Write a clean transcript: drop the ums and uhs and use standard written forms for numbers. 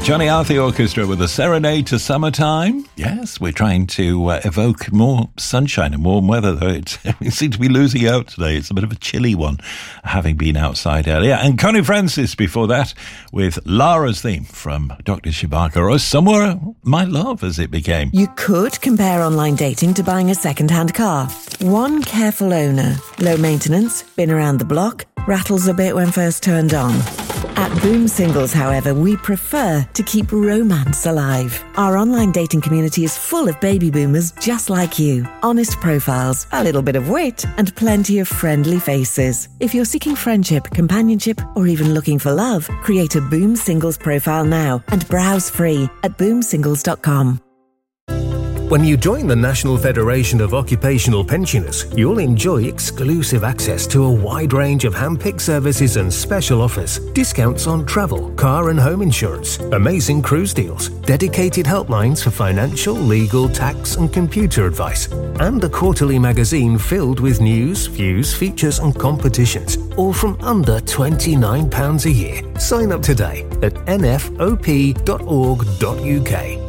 Johnny Arthur Orchestra with a serenade to summertime. Yes, we're trying to evoke more sunshine and warm weather, though we seem to be losing out today. It's a bit of a chilly one, having been outside earlier. And Connie Francis before that with Lara's theme from Dr. Shibaka, or Somewhere My Love, as it became. You could compare online dating to buying a second-hand car. One careful owner, low maintenance, been around the block, rattles a bit when first turned on. At Boom Singles, however, we prefer to keep romance alive. Our online dating community is full of baby boomers just like you. Honest profiles, a little bit of wit, and plenty of friendly faces. If you're seeking friendship, companionship, or even looking for love, create a Boom Singles profile now and browse free at boomsingles.com. When you join the National Federation of Occupational Pensioners, you'll enjoy exclusive access to a wide range of hand-picked services and special offers, discounts on travel, car and home insurance, amazing cruise deals, dedicated helplines for financial, legal, tax and computer advice, and a quarterly magazine filled with news, views, features and competitions, all from under £29 a year. Sign up today at nfop.org.uk.